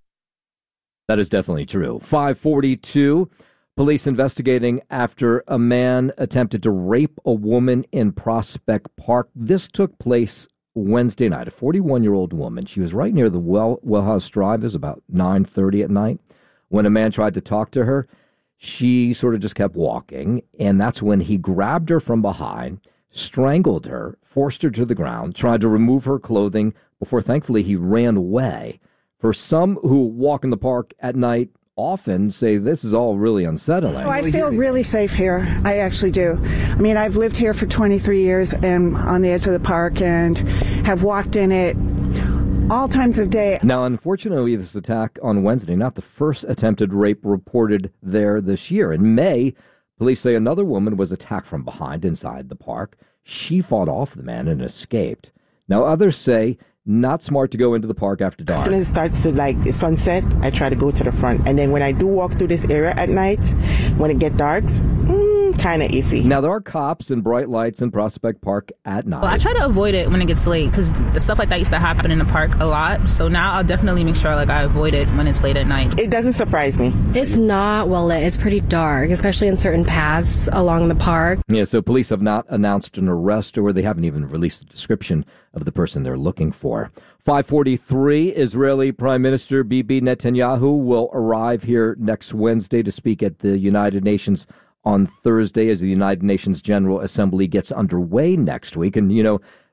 That is definitely true. 542, police investigating after a man attempted to rape a woman in Prospect Park. This took place Wednesday night. A 41-year-old woman. She was right near the Wellhouse Drive. It was about 9:30 at night. When a man tried to talk to her, she sort of just kept walking, and that's when he grabbed her from behind, strangled her, forced her to the ground, tried to remove her clothing before, thankfully, he ran away. For some who walk in the park at night often say this is all really unsettling. Oh, I feel really safe here. I actually do. I mean, I've lived here for 23 years and on the edge of the park and have walked in it all times of day. Now, unfortunately, this attack on Wednesday, not the first attempted rape reported there this year. In May, police say another woman was attacked from behind inside the park. She fought off the man and escaped. Now, others say not smart to go into the park after dark. As soon as it starts to sunset, I try to go to the front. And then when I do walk through this area at night, when it gets dark, kind of iffy. Now, there are cops and bright lights in Prospect Park at night. Well, I try to avoid it when it gets late because stuff like that used to happen in the park a lot. So now I'll definitely make sure I avoid it when it's late at night. It doesn't surprise me. It's not well lit. It's pretty dark, especially in certain paths along the park. Yeah, so police have not announced an arrest, or they haven't even released a description of the person they're looking for. 543, Israeli Prime Minister Bibi Netanyahu will arrive here next Wednesday to speak at the United Nations on Thursday as the United Nations General Assembly gets underway next week. And,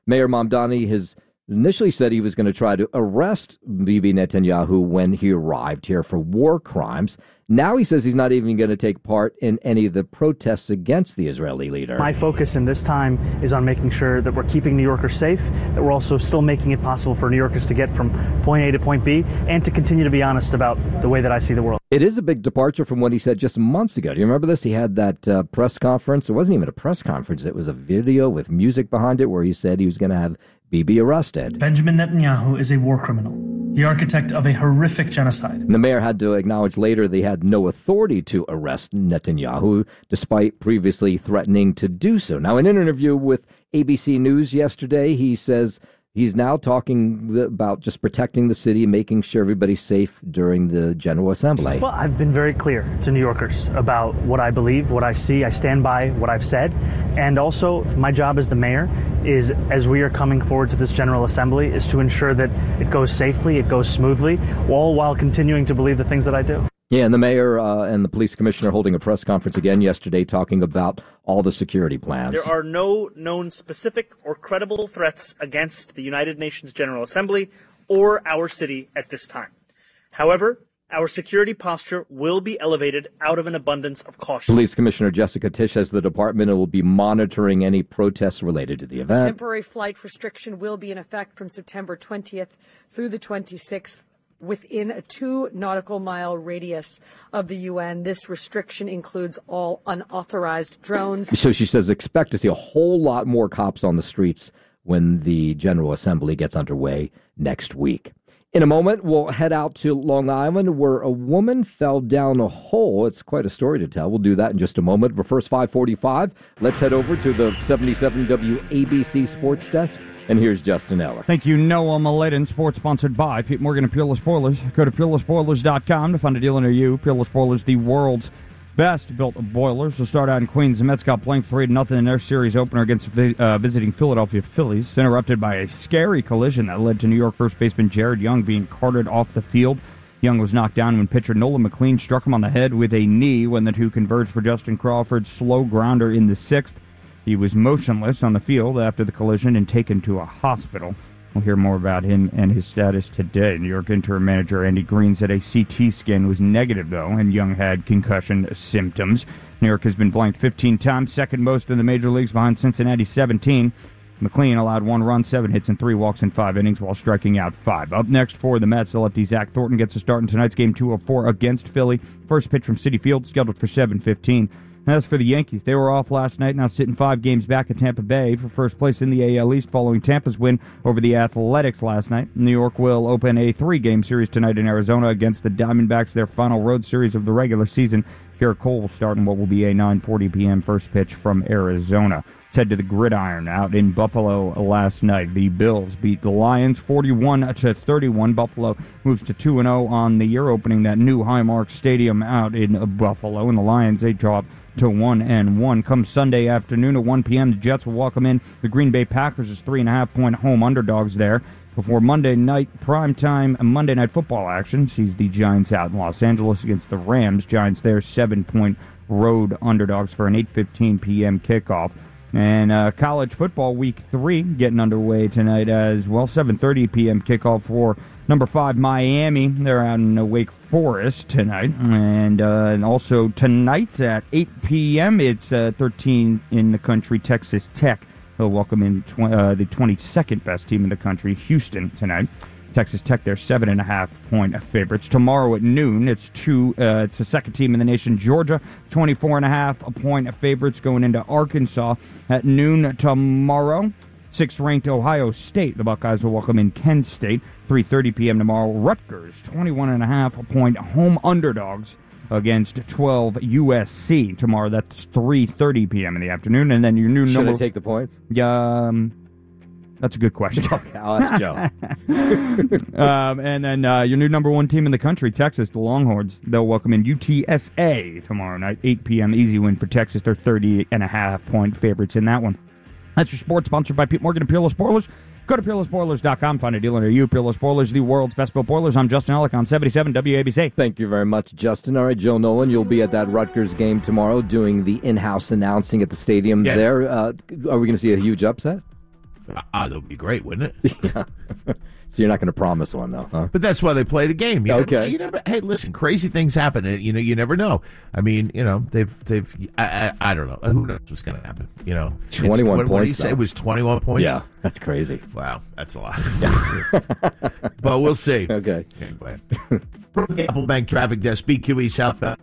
Mayor Mamdani has initially said he was going to try to arrest Bibi Netanyahu when he arrived here for war crimes. Now he says he's not even going to take part in any of the protests against the Israeli leader. My focus in this time is on making sure that we're keeping New Yorkers safe, that we're also still making it possible for New Yorkers to get from point A to point B, and to continue to be honest about the way that I see the world. It is a big departure from what he said just months ago. Do you remember this? He had that press conference. It wasn't even a press conference. It was a video with music behind it where he said he was going to have Bibi arrested. Benjamin Netanyahu is a war criminal, the architect of a horrific genocide. And the mayor had to acknowledge later they had no authority to arrest Netanyahu, despite previously threatening to do so. Now, in an interview with ABC News yesterday, he says he's now talking about just protecting the city and making sure everybody's safe during the General Assembly. Well, I've been very clear to New Yorkers about what I believe, what I see. I stand by what I've said. And also, my job as the mayor is, as we are coming forward to this General Assembly, is to ensure that it goes safely, it goes smoothly, all while continuing to believe the things that I do. Yeah, and the mayor and the police commissioner holding a press conference again yesterday talking about all the security plans. There are no known specific or credible threats against the United Nations General Assembly or our city at this time. However, our security posture will be elevated out of an abundance of caution. Police Commissioner Jessica Tisch says the department will be monitoring any protests related to the event. Temporary flight restriction will be in effect from September 20th through the 26th. Within a 2 nautical mile radius of the UN. This restriction includes all unauthorized drones. So she says expect to see a whole lot more cops on the streets when the General Assembly gets underway next week. In a moment, we'll head out to Long Island where a woman fell down a hole. It's quite a story to tell. We'll do that in just a moment. But first, 5:45, let's head over to the 77 WABC Sports Desk. And here's Justin Eller. Thank you, Noah Maladen. Sports sponsored by Pete Morgan and Peerless Spoilers. Go to PeerlessSpoilers.com to find a dealer near you. Peerless Spoilers, the world's best built boilers. We'll start out in Queens. The Mets got blanked 3-0 in their series opener against visiting Philadelphia Phillies, interrupted by a scary collision that led to New York first baseman Jared Young being carted off the field. Young was knocked down when pitcher Nolan McLean struck him on the head with a knee when the two converged for Justin Crawford's slow grounder in the 6th. He was motionless on the field after the collision and taken to a hospital. We'll hear more about him and his status today. New York interim manager Andy Green said a CT scan was negative, though, and Young had concussion symptoms. New York has been blanked 15 times, second most in the major leagues behind Cincinnati 17. McLean allowed 1 run, 7 hits, and 3 walks in 5 innings while striking out 5. Up next for the Mets, the lefty Zach Thornton gets a start in tonight's game 2-4 against Philly. First pitch from Citi Field, scheduled for 7:15. As for the Yankees, they were off last night, now sitting 5 games back at Tampa Bay for first place in the AL East following Tampa's win over the Athletics last night. New York will open a 3-game series tonight in Arizona against the Diamondbacks, their final road series of the regular season. Garrett Cole will start in what will be a 9:40 p.m. first pitch from Arizona. Let's head to the Gridiron out in Buffalo last night. The Bills beat the Lions 41-31. Buffalo moves to 2-0 on the year, opening that new Highmark Stadium out in Buffalo. And the Lions, they drop to 1-1. Come Sunday afternoon at 1 p.m., the Jets will welcome in the Green Bay Packers as 3.5-point home underdogs there. Before Monday night primetime Monday Night Football action sees the Giants out in Los Angeles against the Rams. Giants there 7-point road underdogs for an 8:15 p.m. kickoff. And college football week 3 getting underway tonight as well. 7:30 p.m. kickoff for number 5 Miami. They're out in Wake Forest tonight. And also tonight at 8 p.m. it's 13 in the country Texas Tech. They'll welcome in the 22nd best team in the country, Houston, tonight. Texas Tech, they're 7.5-point favorites. Tomorrow at noon, it's the second team in the nation, Georgia, 24.5-point favorites going into Arkansas at noon tomorrow. 6th-ranked Ohio State, the Buckeyes will welcome in Kent State, 3:30 p.m. tomorrow. Rutgers, 21.5-point home underdogs against 12 USC tomorrow. That's 3:30 p.m. in the afternoon. And then your new Should number. I take the points? That's a good question. Okay, I'll ask Joe. And then your new number 1 team in the country, Texas, the Longhorns. They'll welcome in UTSA tomorrow night, 8 p.m. Easy win for Texas. They're 30.5-point favorites in that one. That's your sports, sponsored by Pete Morgan and Peerless Spoilers. Go to PeerlessSpoilers.com. Find a dealer near you. Peerless Spoilers, the world's best built boilers. I'm Justin Ellick on 77 WABC. Thank you very much, Justin. All right, Joe Nolan, you'll be at that Rutgers game tomorrow doing the in-house announcing at the stadium there. Are we going to see a huge upset? That would be great, wouldn't it? Yeah. So you're not going to promise one, though, huh? But that's why they play the game. Okay. Hey, listen, crazy things happen. And, you never know. I mean, I don't know. Who knows what's going to happen? 21 points. What did you say? It was 21 points? Yeah, that's crazy. Wow, that's a lot. But we'll see. Okay. Anyway. From the Apple Bank Traffic Desk, BQE southbound.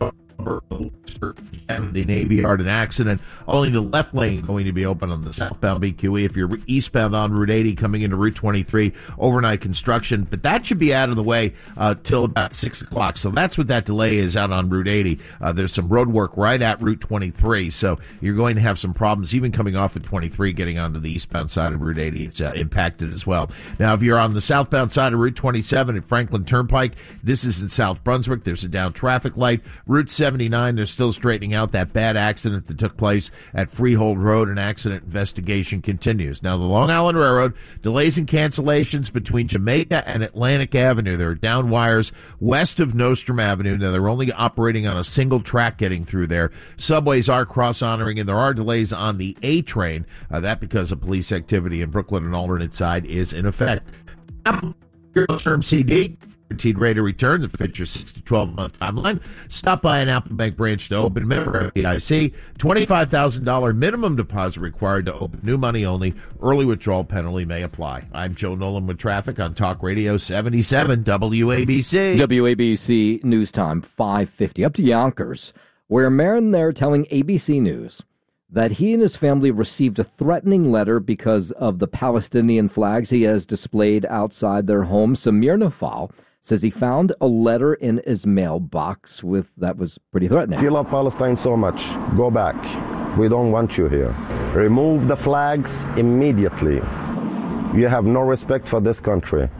The Navy Yard, an accident. Only the left lane going to be open on the southbound BQE. If you're eastbound on Route 80 coming into Route 23, overnight construction. But that should be out of the way till about 6 o'clock. So that's what that delay is out on Route 80. There's some road work right at Route 23. So you're going to have some problems even coming off at 23, getting onto the eastbound side of Route 80. It's impacted as well. Now, if you're on the southbound side of Route 27 at Franklin Turnpike, this is in South Brunswick. There's a down traffic light. Route 79, they're still straightening out that bad accident that took place at Freehold Road. An accident investigation continues. Now, the Long Island Railroad, delays and cancellations between Jamaica and Atlantic Avenue. There are down wires west of Nostrum Avenue. Now, they're only operating on a single track getting through there. Subways are cross-honoring, and there are delays on the A train. That because of police activity in Brooklyn and alternate side is in effect. Apple term CD. Guaranteed rate of return that fits your 6 to 12-month timeline. Stop by an Apple Bank branch to open. Member FDIC. $25,000 minimum deposit required to open. New money only. Early withdrawal penalty may apply. I'm Joe Nolan with traffic on Talk Radio 77 WABC. WABC News Time 5:50. Up to Yonkers, where a man there telling ABC News that he and his family received a threatening letter because of the Palestinian flags he has displayed outside their home. Samir Nafal says he found a letter in his mailbox that was pretty threatening. If you love Palestine so much, go back. We don't want you here. Remove the flags immediately. You have no respect for this country.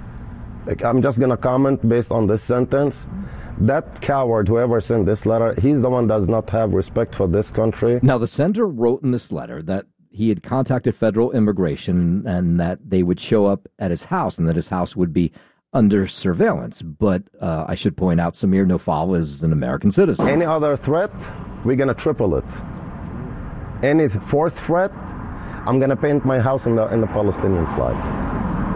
I'm just going to comment based on this sentence. That coward, whoever sent this letter, he's the one that does not have respect for this country. Now, the sender wrote in this letter that he had contacted federal immigration and that they would show up at his house and that his house would be under surveillance. But I should point out Samir Nafal is an American citizen. Any other threat, we're going to triple it. Any fourth threat, I'm going to paint my house in the Palestinian flag.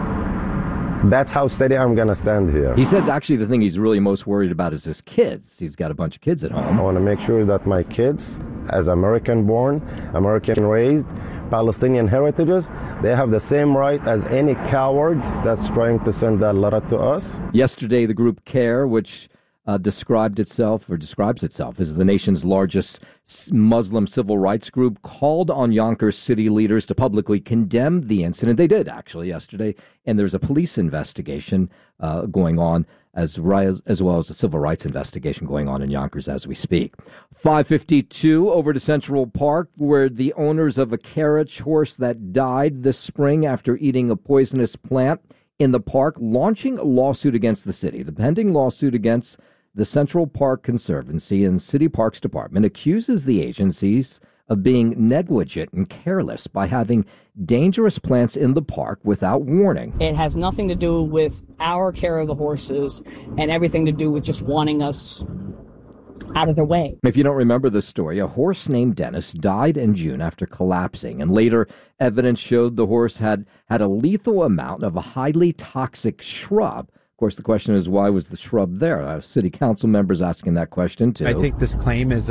That's how steady I'm going to stand here. He said actually the thing he's really most worried about is his kids. He's got a bunch of kids at home. I want to make sure that my kids, as American-born, American-raised, Palestinian heritages, they have the same right as any coward that's trying to send that letter to us. Yesterday, the group CARE, which describes itself as the nation's largest Muslim civil rights group, called on Yonkers city leaders to publicly condemn the incident. They did, actually, yesterday. And there's a police investigation going on, as well as a civil rights investigation going on in Yonkers as we speak. 5:52 over to Central Park, where the owners of a carriage horse that died this spring after eating a poisonous plant in the park, launching a lawsuit against the city. The pending lawsuit against the Central Park Conservancy and City Parks Department accuses the agencies of being negligent and careless by having dangerous plants in the park without warning. It has nothing to do with our care of the horses and everything to do with just wanting us out of their way. If you don't remember the story, a horse named Dennis died in June after collapsing, and later evidence showed the horse had a lethal amount of a highly toxic shrub. Of course, the question is, why was the shrub there? City council members asking that question, too. I think this claim is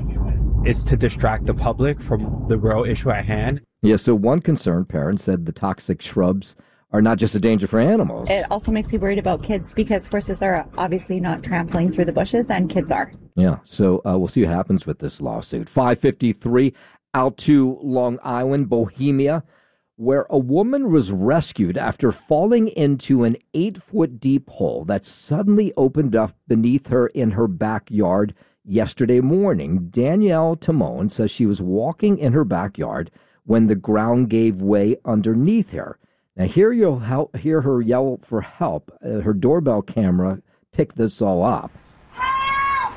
to distract the public from the real issue at hand. Yeah, so one concerned parent said the toxic shrubs are not just a danger for animals. It also makes me worried about kids because horses are obviously not trampling through the bushes and kids are. Yeah, so we'll see what happens with this lawsuit. 5:53 out to Long Island, Bohemia, where a woman was rescued after falling into an 8-foot deep hole that suddenly opened up beneath her in her backyard yesterday morning. Danielle Timone says she was walking in her backyard when the ground gave way underneath her. Now, here you'll hear her yell for help. Her doorbell camera picked this all up. Help!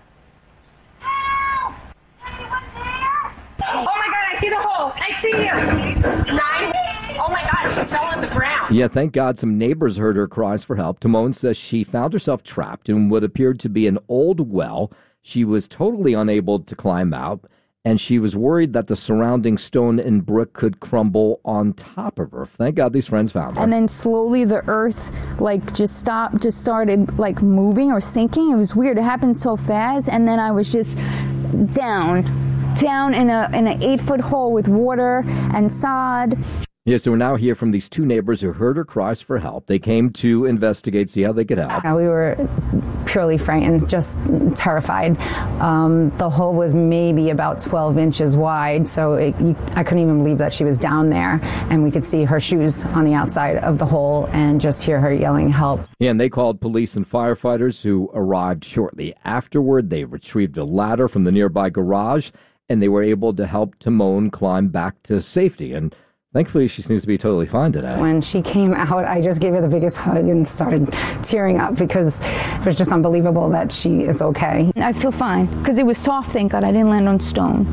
Help! Anyone there? Oh my God, I see the hole. I see you. 9. Oh my God, she fell on the ground. Yeah, thank God some neighbors heard her cries for help. Timone says she found herself trapped in what appeared to be an old well. She was totally unable to climb out, and she was worried that the surrounding stone and brick could crumble on top of her. Thank God these friends found her. And then slowly the earth just started moving or sinking. It was weird. It happened so fast, and then I was just down in an 8-foot hole with water and sod. Yes, so we're now here from these two neighbors who heard her cries for help. They came to investigate, see how they could help. We were purely frightened, just terrified. The hole was maybe about 12 inches wide, so I couldn't even believe that she was down there. And we could see her shoes on the outside of the hole and just hear her yelling help. Yeah, and they called police and firefighters who arrived shortly afterward. They retrieved a ladder from the nearby garage, and they were able to help Timon climb back to safety. And thankfully, she seems to be totally fine today. When she came out, I just gave her the biggest hug and started tearing up because it was just unbelievable that she is okay. I feel fine because it was soft, thank God. I didn't land on stone.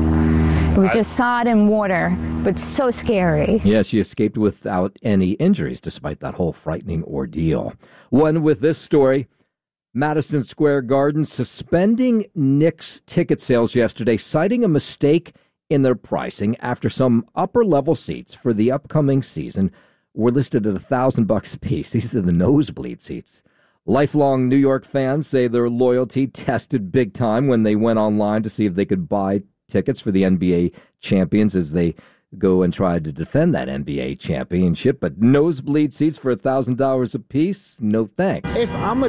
It was just sod and water, but so scary. Yeah, she escaped without any injuries despite that whole frightening ordeal. One with this story. Madison Square Garden suspending Knicks ticket sales yesterday, citing a mistake in their pricing after some upper-level seats for the upcoming season were listed at $1,000 a piece. These are the nosebleed seats. Lifelong New York fans say their loyalty tested big time when they went online to see if they could buy tickets for the NBA champions as they go and try to defend that NBA championship. But nosebleed seats for $1,000 a piece? No thanks. If I'm a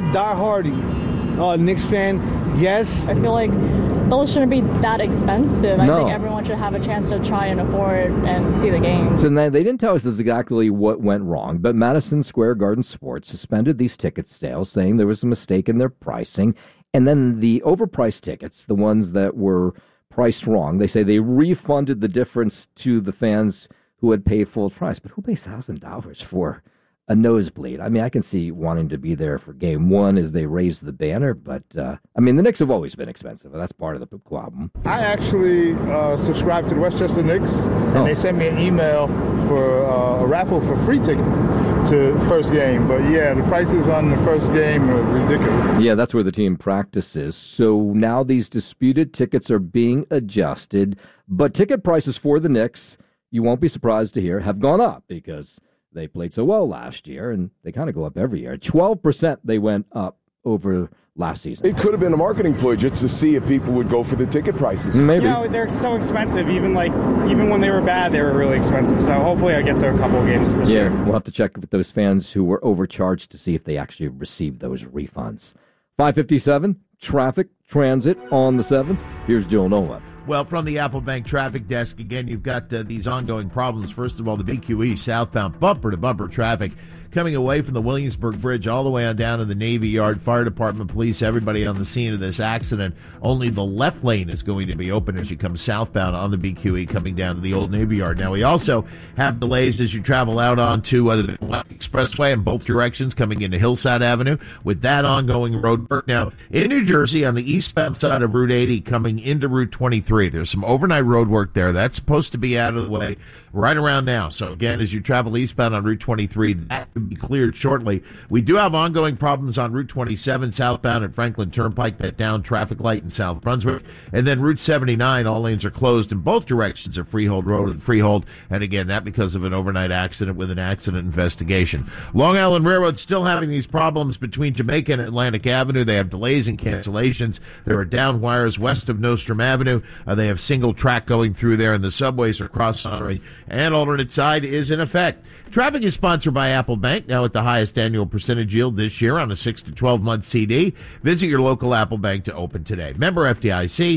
diehard Knicks fan, yes. I feel like those shouldn't be that expensive. No. I think everyone should have a chance to try and afford and see the games. So now, they didn't tell us exactly what went wrong, but Madison Square Garden Sports suspended these ticket sales, saying there was a mistake in their pricing. And then the overpriced tickets, the ones that were priced wrong, they say they refunded the difference to the fans who had paid full price. But who pays $1,000 for a nosebleed? I mean, I can see wanting to be there for game one as they raise the banner, but the Knicks have always been expensive. That's part of the problem. I actually subscribe to the Westchester Knicks, and they sent me an email for a raffle for free tickets to the first game. But yeah, the prices on the first game are ridiculous. Yeah, that's where the team practices. So now these disputed tickets are being adjusted, but ticket prices for the Knicks, you won't be surprised to hear, have gone up because they played so well last year, and they kind of go up every year. 12% they went up over last season. It could have been a marketing ploy just to see if people would go for the ticket prices. Maybe. They're so expensive. Even when they were bad, they were really expensive. So hopefully I get to a couple of games this year. We'll have to check with those fans who were overcharged to see if they actually received those refunds. 5:57, traffic, transit on the 7th. Here's Joe Nolan. Well, from the Apple Bank traffic desk, again, you've got these ongoing problems. First of all, the BQE southbound bumper-to-bumper traffic coming away from the Williamsburg Bridge all the way on down to the Navy Yard. Fire department, police, everybody on the scene of this accident. Only the left lane is going to be open as you come southbound on the BQE coming down to the old Navy Yard. Now, we also have delays as you travel out onto the Expressway in both directions coming into Hillside Avenue with that ongoing road work. Now, in New Jersey on the eastbound side of Route 80 coming into Route 23, there's some overnight road work there. That's supposed to be out of the way right around now. So, again, as you travel eastbound on Route 23, that could be cleared shortly. We do have ongoing problems on Route 27 southbound at Franklin Turnpike, that down traffic light in South Brunswick. And then Route 79, all lanes are closed in both directions of Freehold Road and Freehold. And again, that because of an overnight accident with an accident investigation. Long Island Railroad still having these problems between Jamaica and Atlantic Avenue. They have delays and cancellations. There are down wires west of Nostrum Avenue. They have single track going through there, and the subways are cross-honoring. And alternate side is in effect. Traffic is sponsored by Apple Bank, now at the highest annual percentage yield this year on a 6 to 12-month CD. Visit your local Apple Bank to open today. Member FDIC,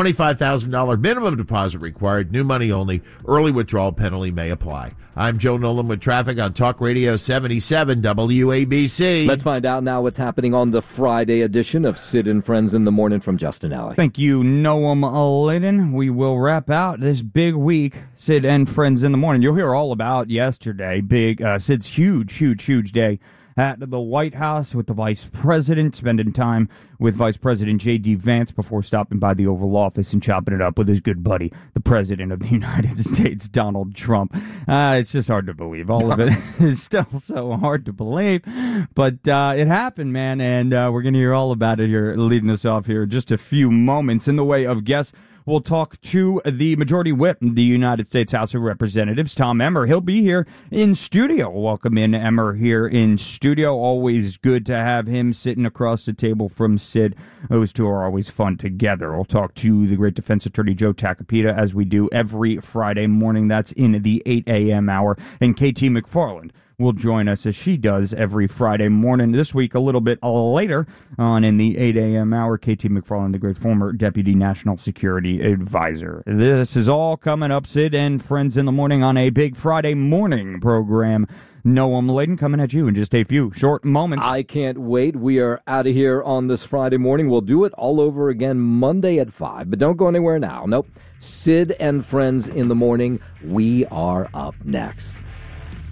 $25,000 minimum deposit required, new money only. Early withdrawal penalty may apply. I'm Joe Nolan with traffic on Talk Radio 77 WABC. Let's find out now what's happening on the Friday edition of Sid and Friends in the Morning from Justin Alley. Thank you, Noam Layden. We will wrap out this big week, Sid and Friends in the Morning. You'll hear all about yesterday, Sid's huge day at the White House with the Vice President, spending time with Vice President J.D. Vance before stopping by the Oval Office and chopping it up with his good buddy, the President of the United States, Donald Trump. It's just hard to believe. All of it is still so hard to believe. But it happened, man, and we're going to hear all about it here, leading us off here in just a few moments. In the way of guests, we'll talk to the Majority Whip, the United States House of Representatives, Tom Emmer. He'll be here in studio. Welcome in, Emmer, here in studio. Always good to have him sitting across the table from Sid. Those two are always fun together. We'll talk to the great defense attorney, Joe Tacopita, as we do every Friday morning. That's in the 8 a.m. hour. And KT McFarland will join us as she does every Friday morning. This week, a little bit later on in the 8 a.m. hour, KT McFarland, the great former Deputy National Security Advisor. This is all coming up, Sid and friends, in the morning on a big Friday morning program. Noam Laden coming at you in just a few short moments. I can't wait. We are out of here on this Friday morning. We'll do it all over again Monday at 5, but don't go anywhere now. Nope. Sid and friends in the morning. We are up next.